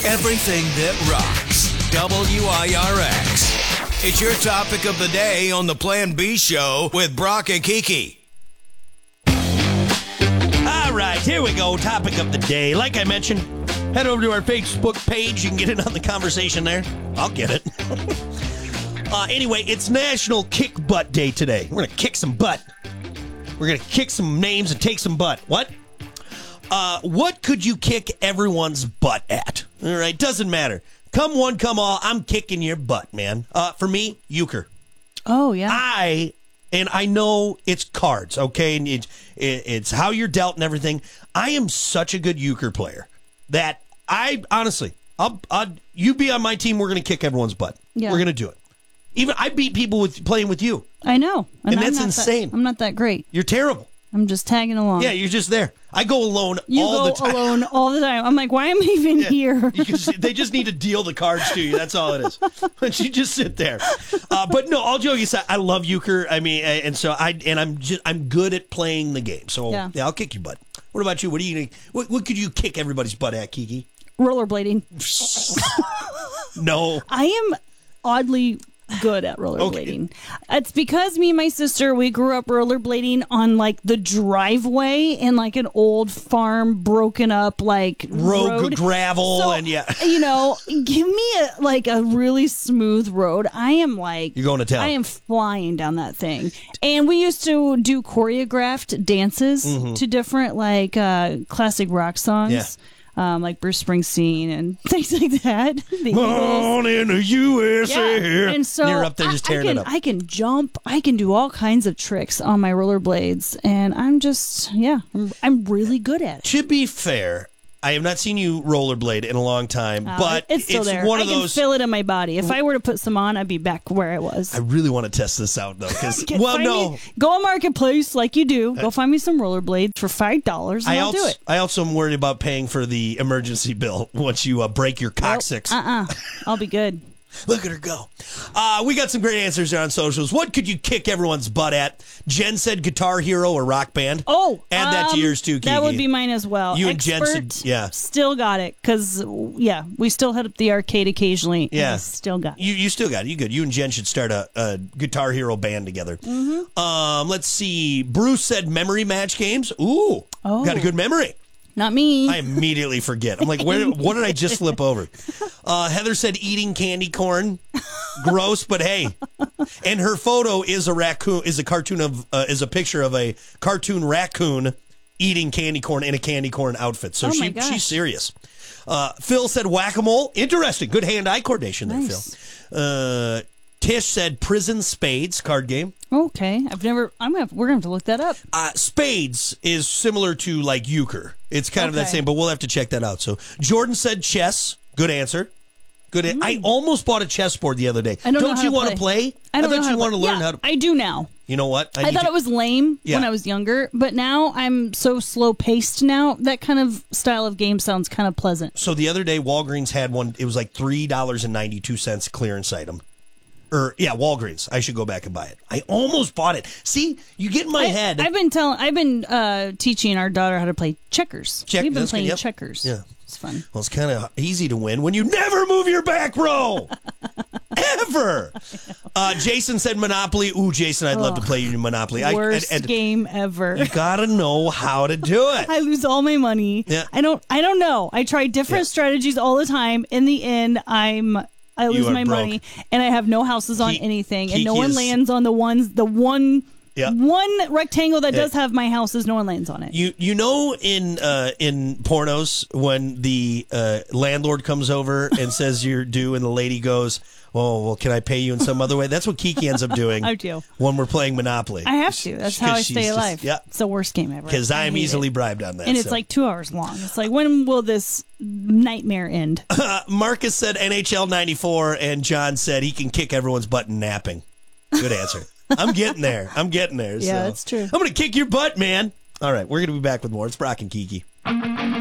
Everything that rocks. WIRX. It's your topic of the day on the Plan B show with Brock and Kiki. All right, here we go. Topic of the day. Like I mentioned, head over to our Facebook page. You can get in on the conversation there. I'll get it. Anyway, it's National Kick Butt Day today. We're going to kick some butt. We're going to kick some names and take some butt. What? What could you kick everyone's butt at? All right, doesn't matter. Come one, come all, I'm kicking your butt, man. For me, euchre. Oh, yeah. I know it's cards, okay? And it's how you're dealt and everything. I am such a good euchre player that you be on my team, we're going to kick everyone's butt. Yeah. We're going to do it. Even I beat people with playing with you. I know. And that's insane. I'm not that great. You're terrible. I'm just tagging along. Yeah, you're just there. I go alone all the time. You go alone all the time. I'm like, why am I even here? They just need to deal the cards to you. That's all it is. But you just sit there. But no, all joking aside, I love euchre. I mean, I'm good at playing the game. So yeah, I'll kick your butt. What about you? What could you kick everybody's butt at, Kiki? Rollerblading. No. I am oddly good at rollerblading. Okay. It's because me and my sister, we grew up rollerblading on like the driveway in like an old farm, broken up like road gravel, so, and yeah, give me a really smooth road. I am like, you're going to town. I am flying down that thing. And we used to do choreographed dances to different like classic rock songs. Yeah. Like Bruce Springsteen and things like that. Born in the USA. Yeah. And so you're up there just tearing it up. I can jump. I can do all kinds of tricks on my rollerblades. And I'm I'm really good at it. To be fair, I have not seen you rollerblade in a long time, but it's still there. One of those. I can feel it in my body. If I were to put some on, I'd be back where I was. I really want to test this out, though. Because go on Marketplace like you do. Go find me some rollerblades for $5, and I'll do it. I also am worried about paying for the emergency bill once you break your coccyx. I'll be good. Look at her go. We got some great answers there on socials. What could you kick everyone's butt at? Jen said Guitar Hero or Rock Band. Oh, add that to yours too, Kiki. That would be mine as well. You and Jen said, yeah. Still got it because, we still hit up the arcade occasionally. Yeah. Still got it. You still got it. You good. You and Jen should start a Guitar Hero band together. Mm-hmm. Let's see. Bruce said memory match games. Ooh. Oh. Got a good memory. Not me. I immediately forget. I'm like, what did I just flip over? Heather said eating candy corn. Gross, but hey. And her photo is a picture of a cartoon raccoon eating candy corn in a candy corn outfit. So she's serious. Phil said whack-a-mole. Interesting. Good hand-eye coordination there, nice. Phil. Tish said prison spades card game. Okay, we're gonna have to look that up. Spades is similar to like euchre. It's kind of that same, but we'll have to check that out. So Jordan said chess. Good answer. Good. I almost bought a chessboard the other day. Don't you want to play? I thought you wanted to learn how to. I do now. You know what? I thought it was lame when I was younger, but now I'm so slow paced now. That kind of style of game sounds kind of pleasant. So the other day, Walgreens had one. It was like $3.92 clearance item. Walgreens. I should go back and buy it. I almost bought it. See, you get in my head. I've been teaching our daughter how to play checkers. We've been playing checkers. Yeah. It's fun. Well, it's kind of easy to win when you never move your back row. Ever. Jason said Monopoly. Ooh, Jason, I'd love to play you Monopoly. Worst game ever. You got to know how to do it. I lose all my money. Yeah. I don't know. I try different strategies all the time. In the end, I lose my money, and I have no houses on anything, and no one lands on the one rectangle that does have my houses. No one lands on it. You know, in pornos, when the landlord comes over and says you're due, and the lady goes, "Oh, well, can I pay you in some other way?" That's what Kiki ends up doing. I do when we're playing Monopoly. I have to. That's how I stay alive. It's the worst game ever. Because I'm easily bribed on that, and it's like 2 hours long. It's like, when will this nightmare end? Marcus said NHL 94, and John said he can kick everyone's butt in napping. Good answer. I'm getting there. Yeah, that's true. I'm going to kick your butt, man. All right, we're going to be back with more. It's Brock and Kiki.